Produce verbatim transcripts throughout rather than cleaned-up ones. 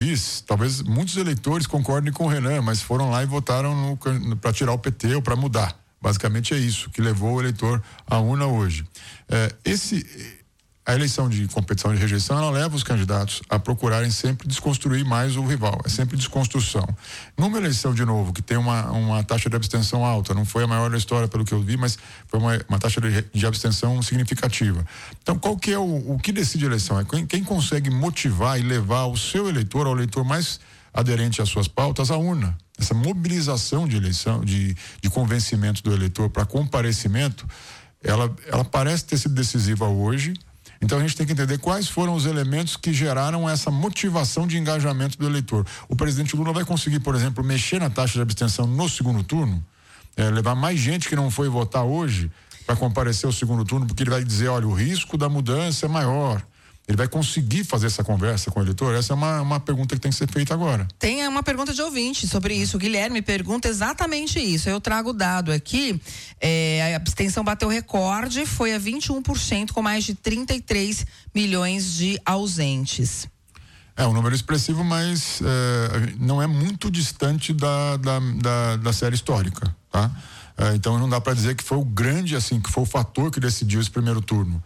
diz, talvez muitos eleitores concordem com o Renan, mas foram lá e votaram para tirar o P T ou para mudar. Basicamente é isso que levou o eleitor à urna hoje. É, esse, a eleição de competição de rejeição, ela leva os candidatos a procurarem sempre desconstruir mais o rival. É sempre desconstrução. Numa eleição, de novo, que tem uma, uma taxa de abstenção alta, não foi a maior da história pelo que eu vi, mas foi uma, uma taxa de, de abstenção significativa. Então, qual que é o, o que decide a eleição? É quem, quem consegue motivar e levar o seu eleitor, ao eleitor mais aderente às suas pautas, à urna. Essa mobilização de eleição, de, de convencimento do eleitor para comparecimento, ela, ela parece ter sido decisiva hoje. Então a gente tem que entender quais foram os elementos que geraram essa motivação de engajamento do eleitor. O presidente Lula vai conseguir, por exemplo, mexer na taxa de abstenção no segundo turno, é, levar mais gente que não foi votar hoje para comparecer ao segundo turno, porque ele vai dizer, olha, o risco da mudança é maior. Ele vai conseguir fazer essa conversa com o eleitor? Essa é uma, uma pergunta que tem que ser feita agora. Tem uma pergunta de ouvinte sobre isso. O Guilherme pergunta exatamente isso. Eu trago o dado aqui. É, a abstenção bateu recorde, foi a vinte e um por cento, com mais de trinta e três milhões de ausentes. É um número expressivo, mas é, não é muito distante da, da, da, da série histórica, tá? É, então não dá para dizer que foi o grande, assim, que foi o fator que decidiu esse primeiro turno.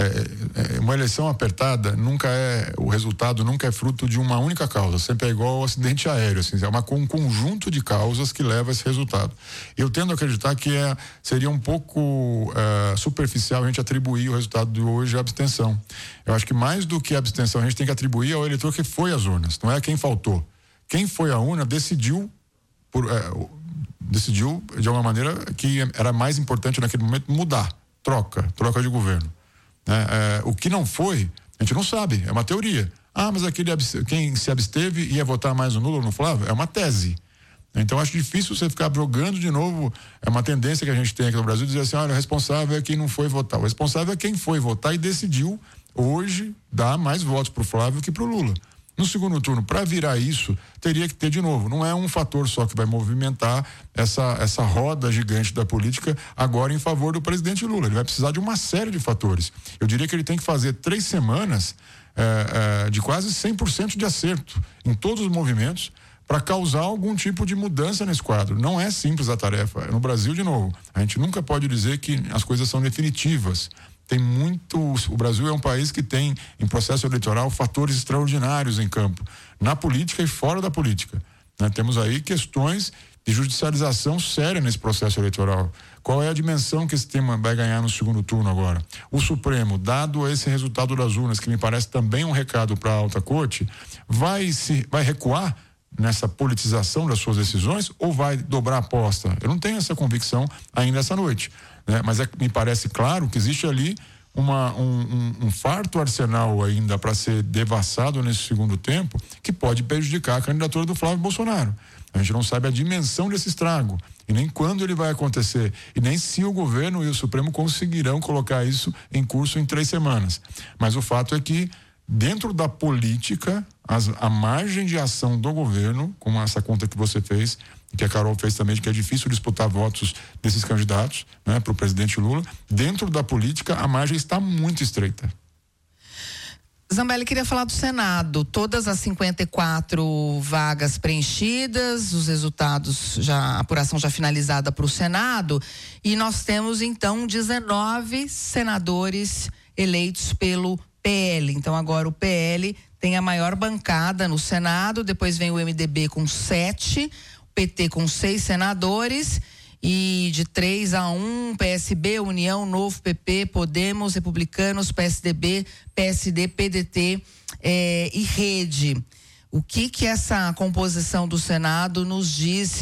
É, é, uma eleição apertada nunca é, o resultado nunca é fruto de uma única causa, sempre é igual ao acidente aéreo, assim, é uma, um conjunto de causas que leva a esse resultado. Eu tendo a acreditar que é, seria um pouco é, superficial a gente atribuir o resultado de hoje à abstenção. Eu acho que mais do que a abstenção a gente tem que atribuir ao eleitor que foi às urnas, não é quem faltou. Quem foi à urna decidiu por, é, decidiu de alguma maneira que era mais importante naquele momento mudar, troca, troca de governo. É, é, o que não foi, a gente não sabe, é uma teoria. Ah, mas aquele quem se absteve ia votar mais no Lula ou no Flávio? É uma tese. Então acho difícil você ficar jogando de novo. É uma tendência que a gente tem aqui no Brasil, dizer assim, olha, o responsável é quem não foi votar. O responsável é quem foi votar e decidiu hoje dar mais votos pro Flávio que pro Lula. No segundo turno, para virar isso, teria que ter de novo. Não é um fator só que vai movimentar essa, essa roda gigante da política agora em favor do presidente Lula. Ele vai precisar de uma série de fatores. Eu diria que ele tem que fazer três semanas é, é, de quase cem por cento de acerto em todos os movimentos para causar algum tipo de mudança nesse quadro. Não é simples a tarefa. No Brasil, de novo, a gente nunca pode dizer que as coisas são definitivas. Tem muito, o Brasil é um país que tem, em processo eleitoral, fatores extraordinários em campo, na política e fora da política, né? Temos aí questões de judicialização séria nesse processo eleitoral. Qual é a dimensão que esse tema vai ganhar no segundo turno agora? O Supremo, dado esse resultado das urnas, que me parece também um recado para a alta corte, vai, se, vai recuar nessa politização das suas decisões ou vai dobrar a aposta? Eu não tenho essa convicção ainda essa noite. Né? Mas é, me parece claro que existe ali uma, um, um, um farto arsenal ainda para ser devassado nesse segundo tempo, que pode prejudicar a candidatura do Flávio Bolsonaro. A gente não sabe a dimensão desse estrago e nem quando ele vai acontecer e nem se o governo e o Supremo conseguirão colocar isso em curso em três semanas. Mas o fato é que dentro da política, as, a margem de ação do governo, como essa conta que você fez, que a Carol fez também, de que é difícil disputar votos desses candidatos, né, para o presidente Lula, dentro da política a margem está muito estreita. Zambelli, queria falar do Senado. Todas as cinquenta e quatro vagas preenchidas, os resultados, já, a apuração já finalizada para o Senado, e nós temos então dezenove senadores eleitos pelo P L. Então agora o P L tem a maior bancada no Senado, depois vem o M D B com sete, P T com seis senadores e de três a um, P S B, União, Novo, P P, Podemos, Republicanos, P S D B, P S D, P D T eh, e Rede. O que que essa composição do Senado nos diz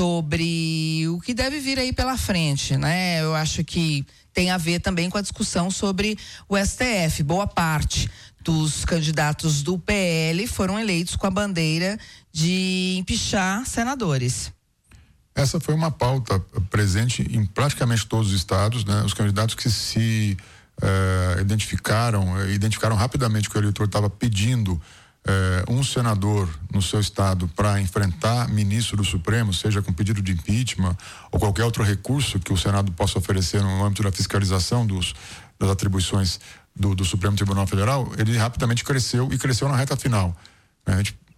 sobre o que deve vir aí pela frente, né? Eu acho que tem a ver também com a discussão sobre o S T F. Boa parte dos candidatos do P L foram eleitos com a bandeira de empichar senadores. Essa foi uma pauta presente em praticamente todos os estados, né? Os candidatos que se uh, identificaram, uh, identificaram rapidamente que o eleitor estava pedindo uh, um senador no seu estado para enfrentar ministro do Supremo, seja com pedido de impeachment ou qualquer outro recurso que o Senado possa oferecer no âmbito da fiscalização dos, das atribuições do, do Supremo Tribunal Federal, ele rapidamente cresceu e cresceu na reta final. A gente